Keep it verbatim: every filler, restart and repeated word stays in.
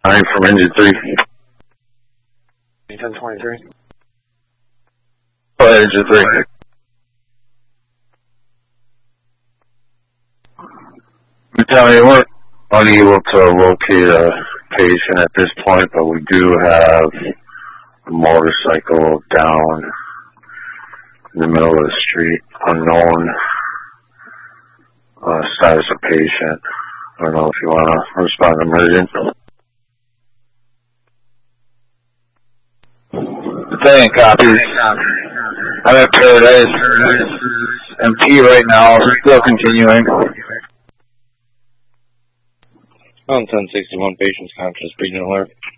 nine from engine three. ten twenty-three. Go ahead, engine three. Battalion, we're unable to locate a patient at this point, but we do have a motorcycle down in the middle of the street, unknown uh, status of patient. I don't know if you want to respond to emergent. Battalion copies. I'm at Paradise. M P right now, still continuing. On ten sixty-one, patient's conscious, breathing alert.